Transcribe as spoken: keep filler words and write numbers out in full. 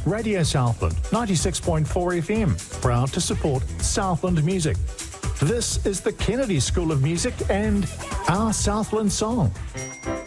Radio Southland, ninety-six point four F M, proud to support Southland music. This is the Kennedy School of Music and Our Southland Song.